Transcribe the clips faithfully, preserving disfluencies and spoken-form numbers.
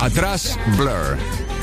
Atrás, Blur.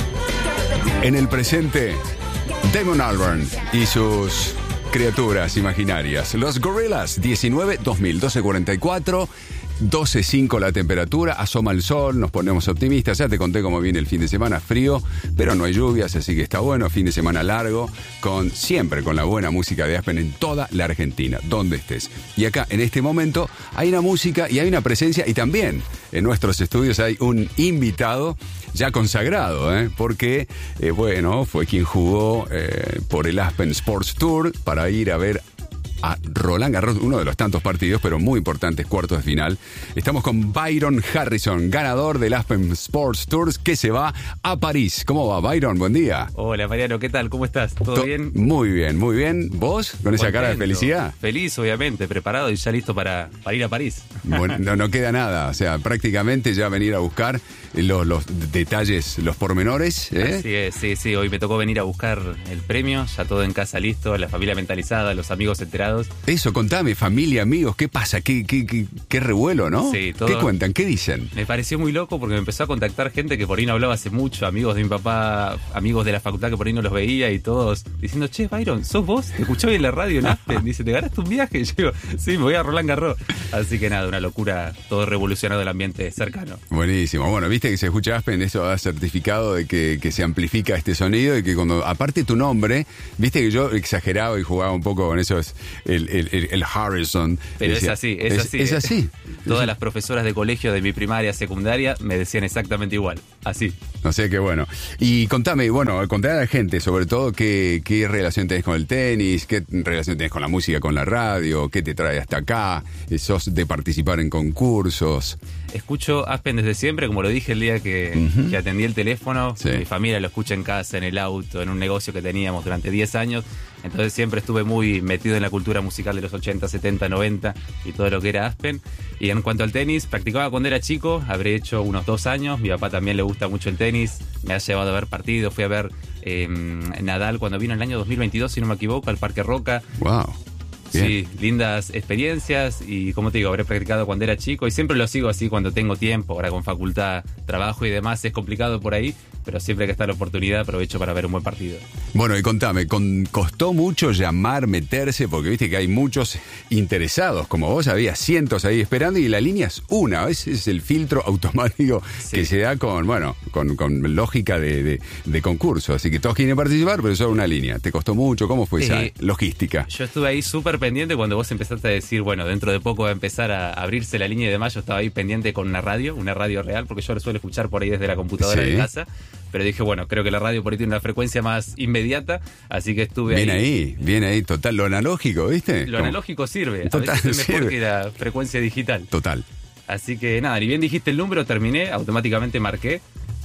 En el presente, Damon Albarn y sus criaturas imaginarias. Los Gorillaz, diecinueve dos mil, doce cuarenta y cuatro, doce cinco la temperatura, asoma el sol, nos ponemos optimistas. Ya te conté cómo viene el fin de semana, frío, pero no hay lluvias, así que está bueno. Fin de semana largo, con siempre con la buena música de Aspen en toda la Argentina, donde estés. Y acá, en este momento, hay una música y hay una presencia, y también en nuestros estudios hay un invitado ya consagrado, ¿eh? porque, eh, bueno, fue quien jugó eh, por el Aspen Sports Tour para ir a ver a Roland Garros, uno de los tantos partidos, pero muy importantes, cuartos de final. Estamos con Byron Harrison, ganador del Aspen Sports Tours, que se va a París. ¿Cómo va, Byron? Buen día. Hola, Mariano, ¿qué tal? ¿Cómo estás? ¿Todo To- bien? Muy bien, muy bien. ¿Vos? ¿Con Contento. esa cara de felicidad? Feliz, obviamente, preparado y ya listo para, para ir a París. Bueno, no, no queda nada, o sea, prácticamente ya venir a buscar los, los detalles, los pormenores. ¿eh? Así es, sí, sí, hoy me tocó venir a buscar el premio, ya todo en casa listo, la familia mentalizada, los amigos enterados. Eso, contame, familia, amigos, ¿qué pasa? ¿Qué, qué, qué, qué revuelo, no? Sí, todo. ¿Qué cuentan? ¿Qué dicen? Me pareció muy loco porque me empezó a contactar gente que por ahí no hablaba hace mucho, amigos de mi papá, amigos de la facultad que por ahí no los veía y todos diciendo, che, Byron, ¿sos vos? Te escuché hoy en la radio en Aspen. Dice, ¿te ganaste un viaje? Y yo digo, sí, me voy a Roland Garros. Así que nada, una locura, todo revolucionado el ambiente cercano. Buenísimo. Bueno, viste que se escucha Aspen, eso da certificado de que, que se amplifica este sonido y que cuando, aparte tu nombre, viste que yo exageraba y jugaba un poco con esos, el, el, el, el Harrison. Pero decía, es así, es, es así. Es ¿eh? así. Todas las profesoras de colegio de mi primaria, secundaria, me decían exactamente igual, así. No sé qué bueno. Y contame, bueno, contame a la gente sobre todo qué, qué relación tenés con el tenis, qué relación tenés con la música, con la radio, qué te trae hasta acá, sos de participar en concursos. Escucho Aspen desde siempre, como lo dije el día que, uh-huh. que atendí el teléfono. Sí. Mi familia lo escucha en casa, en el auto, en un negocio que teníamos durante diez años. Entonces siempre estuve muy metido en la cultura musical de los ochenta, setenta, noventa y todo lo que era Aspen. Y en cuanto al tenis, practicaba cuando era chico, habré hecho unos dos años. Mi papá también le gusta mucho el tenis, me ha llevado a ver partidos. Fui a ver eh, Nadal cuando vino en el año dos mil veintidós, si no me equivoco, al Parque Roca. Wow. Bien. Sí, lindas experiencias y como te digo, habré practicado cuando era chico y siempre lo sigo así cuando tengo tiempo, ahora con facultad, trabajo y demás es complicado por ahí, pero siempre que está la oportunidad aprovecho para ver un buen partido. Bueno, y contame, con, ¿costó mucho llamar, meterse? Porque viste que hay muchos interesados, como vos, había cientos ahí esperando y la línea es una, ese es el filtro automático sí. que se da con, bueno, con, con lógica de, de, de concurso, así que todos quieren participar, pero solo una línea. ¿Te costó mucho? ¿Cómo fue esa eh, logística? Yo estuve ahí súper pendiente cuando vos empezaste a decir, bueno, dentro de poco va a empezar a abrirse la línea y demás. Yo estaba ahí pendiente con una radio, una radio real, porque yo lo suelo escuchar por ahí desde la computadora sí. de casa. Pero dije, bueno, creo que la radio por ahí tiene una frecuencia más inmediata, así que estuve bien ahí. Bien ahí, bien ahí, total. Lo analógico, ¿viste? Lo Como... analógico sirve, total, a veces es mejor sirve. que la frecuencia digital. Total. Así que nada, ni bien dijiste el número, terminé, automáticamente marqué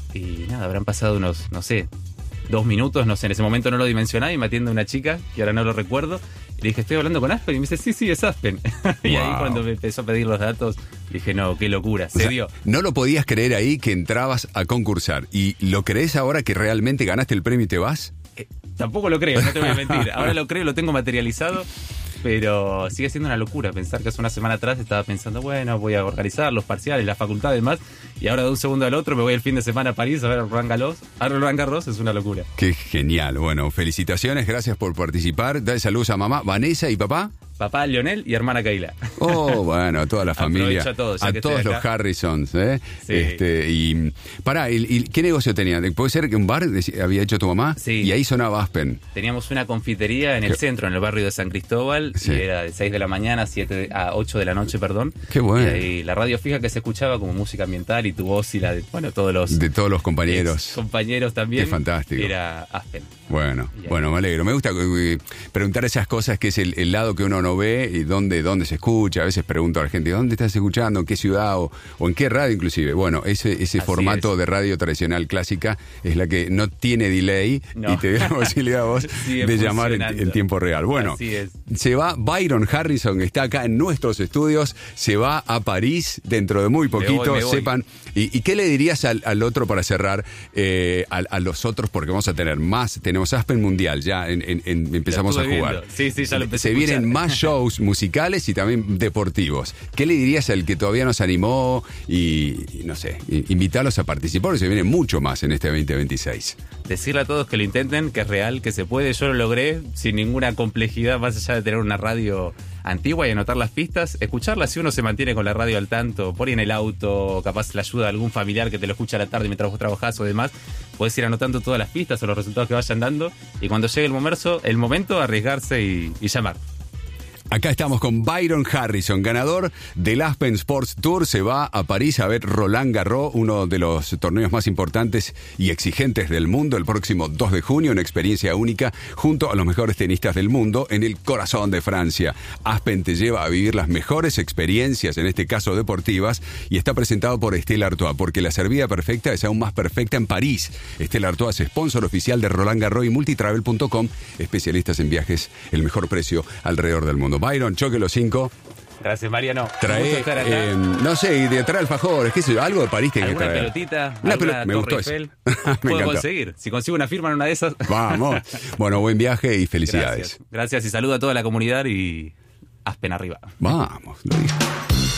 y nada, habrán pasado unos, no sé, dos minutos, no sé, en ese momento no lo dimensionaba y me atiende una chica, que ahora no lo recuerdo, y le dije, estoy hablando con Aspen, y me dice, sí, sí, es Aspen. y wow. ahí cuando me empezó a pedir los datos, dije, no, qué locura, se o sea, dio. No lo podías creer ahí que entrabas a concursar, ¿y lo crees ahora que realmente ganaste el premio y te vas? Eh, tampoco lo creo, no te voy a mentir, ahora lo creo, lo tengo materializado. Pero sigue siendo una locura pensar que hace una semana atrás estaba pensando, bueno, voy a organizar los parciales, la facultad y demás, y ahora de un segundo al otro me voy el fin de semana a París a ver a Roland Garros. A Roland Garros es una locura. Qué genial. Bueno, felicitaciones, gracias por participar. Dale saludos a mamá, Vanessa y papá. Papá Lionel y hermana Keila. Oh, bueno, a toda la familia. Aprovecho a todos, a todos los Harrisons, ¿eh? Sí. Este, y pará, ¿y, y qué negocio tenían? ¿Puede ser que un bar había hecho tu mamá? Sí. Y ahí sonaba Aspen. Teníamos una confitería en el ¿Qué? centro, en el barrio de San Cristóbal, Sí. y era de seis de la mañana a, siete, a ocho de la noche, perdón. Qué bueno. Y ahí la radio fija que se escuchaba como música ambiental y tu voz y la de, bueno, todos los... De todos los compañeros. compañeros también. Qué fantástico. Era Aspen. Bueno, bueno, me alegro. Me gusta eh, preguntar esas cosas que es el, el lado que uno no ve y dónde, dónde se escucha. A veces pregunto a la gente, ¿dónde estás escuchando? ¿En qué ciudad? O, o en qué radio inclusive. Bueno, ese, ese formato es. de radio tradicional clásica es la que no tiene delay no. y te da la posibilidad a vos de llamar en, en tiempo real. Bueno, Así es. Se va Byron Harrison, que está acá en nuestros estudios, se va a París dentro de muy poquito, me voy, me voy. sepan. ¿Y, y qué le dirías al, al otro para cerrar? Eh, a, a los otros, porque vamos a tener más, tenemos Aspen Mundial, ya en, en, en, empezamos a jugar. Viendo. Sí, sí, ya lo empecé Se a vienen más shows musicales y también deportivos. ¿Qué le dirías al que todavía nos animó y, y no sé, invitarlos a participar? Porque se viene mucho más en este veinte veintiséis. Decirle a todos que lo intenten, que es real, que se puede. Yo lo logré sin ninguna complejidad, más allá de tener una radio antigua y anotar las pistas, escucharlas si uno se mantiene con la radio al tanto, por ahí en el auto, capaz la ayuda de algún familiar que te lo escucha a la tarde mientras vos trabajás o demás, podés ir anotando todas las pistas o los resultados que vayan dando y cuando llegue el momento, el momento arriesgarse y, y llamar. Acá estamos con Byron Harrison, ganador del Aspen Sports Tour. Se va a París a ver Roland Garros, uno de los torneos más importantes y exigentes del mundo, el próximo dos de junio, una experiencia única junto a los mejores tenistas del mundo en el corazón de Francia. Aspen te lleva a vivir las mejores experiencias, en este caso deportivas, y está presentado por Stella Artois, porque la servida perfecta es aún más perfecta en París. Stella Artois es sponsor oficial de Roland Garros y multitravel punto com, especialistas en viajes, el mejor precio alrededor del mundo. Byron, choque los cinco. Gracias, Mariano. Trae, eh, no sé, de traer alfajores, qué sé yo, algo de París tiene que traer. ¿Alguna pelotita? Una pelota, me gustó eso. Me Puedo encantó. conseguir. Si consigo una firma en una de esas. Vamos. Bueno, buen viaje y felicidades. Gracias. Gracias y saludo a toda la comunidad y Aspen arriba. Vamos, lo dije.